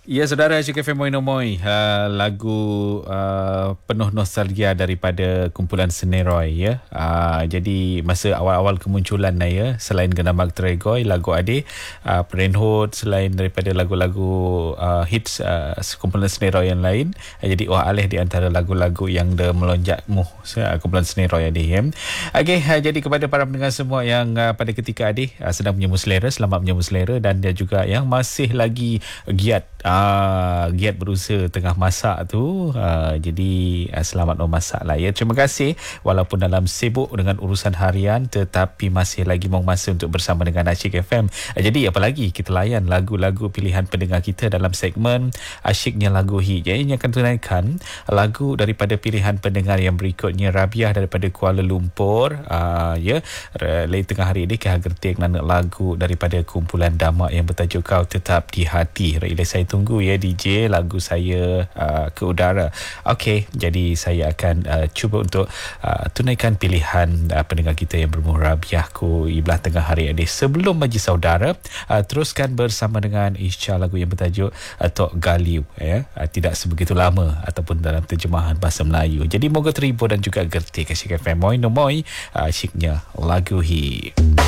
Ya, saudara, Cik FM Moi Nomoi, lagu penuh nostalgia daripada kumpulan Seneroy, ya. Jadi masa awal-awal kemunculan ya, selain Genamak Tregoy, lagu Ade, Parenthood, selain daripada lagu-lagu hits kumpulan Seneroy yang lain, jadi Aleh di antara lagu-lagu yang melonjak kumpulan Seneroy Ade, ya. Okey, jadi kepada para pendengar semua yang pada ketika Ade sedang menyambut selera, selamat menyambut selera, dan dia juga yang masih lagi giat berusaha tengah masak tu, jadi selamat memasak lah ya. Terima kasih walaupun dalam sibuk dengan urusan harian, tetapi masih lagi mau masa untuk bersama dengan Asyik FM. Jadi apalagi kita layan lagu-lagu pilihan pendengar kita dalam segmen Asyiknya Lagu Hit. Jadi ini akan tunaikan lagu daripada pilihan pendengar yang berikutnya. Rabiah daripada Kuala Lumpur, ya, lain tengah hari ini Kehal Gertik nak lagu daripada kumpulan Damak yang bertajuk Kau Tetap di Hati. Rakyat saya tunggu ya DJ lagu saya ke udara. Okey, jadi saya akan cuba untuk tunaikan pilihan pendengar kita yang berumur Rabiahku Iblah tengah hari ini. Sebelum majlis saudara, teruskan bersama dengan Isya lagu yang bertajuk Tok Galiu, ya. Tidak sebegitu lama ataupun dalam terjemahan bahasa Melayu. Jadi moga terhibur dan juga gerti ke Asyik FM Moi Nomoi, asyiknya lagu hit.